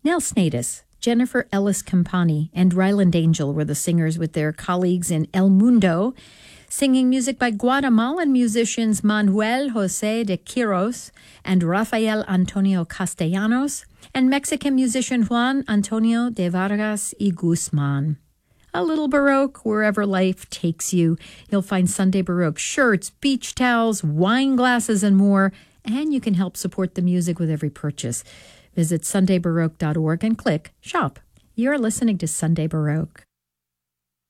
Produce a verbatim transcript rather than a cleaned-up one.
Nell Snadis, Jennifer Ellis Campani, and Ryland Angel were the singers with their colleagues in El Mundo, singing music by Guatemalan musicians Manuel José de Quiros and Rafael Antonio Castellanos, and Mexican musician Juan Antonio de Vargas y Guzman. A little Baroque wherever life takes you. You'll find Sunday Baroque shirts, beach towels, wine glasses, and more, and you can help support the music with every purchase. Visit sunday baroque dot org and click Shop. You're listening to Sunday Baroque.